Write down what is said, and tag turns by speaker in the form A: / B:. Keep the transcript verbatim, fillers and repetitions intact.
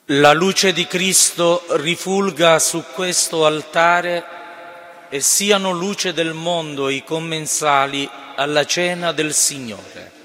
A: La luce di Cristo rifulga su questo altare e siano luce del mondo i commensali alla cena del Signore.